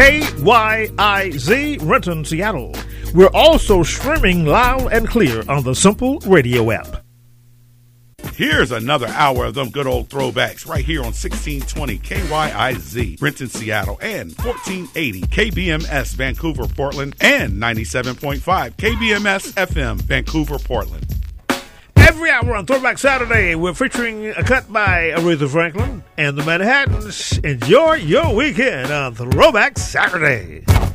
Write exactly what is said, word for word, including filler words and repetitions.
K Y I Z, Renton, Seattle. We're also streaming loud and clear on the Simple Radio app. Here's another hour of them good old throwbacks right here on sixteen twenty K Y I Z, Renton, Seattle, and fourteen eighty K B M S, Vancouver, Portland, and ninety-seven point five K B M S F M, Vancouver, Portland. Every hour on Throwback Saturday, we're featuring a cut by Aretha Franklin and the Manhattans. Enjoy your weekend on Throwback Saturday.